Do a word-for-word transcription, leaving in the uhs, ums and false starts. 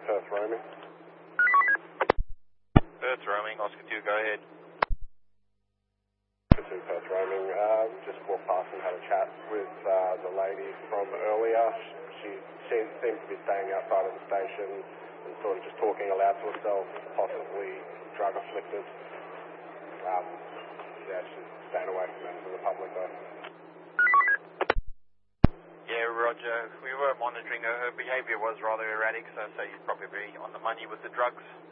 Perth roaming. Perth roaming, Oscar two, go ahead. Oscar two, Perth roaming. Uh, just walked past and had a chat with uh, the lady from earlier. She, she seems to be staying outside of the station and sort of just talking aloud to herself, possibly drug afflicted. Um, yeah, she's staying away from members of the public though. Yeah, Roger. We were monitoring her. Her behaviour was rather erratic, so, so you'd probably be on the money with the drugs.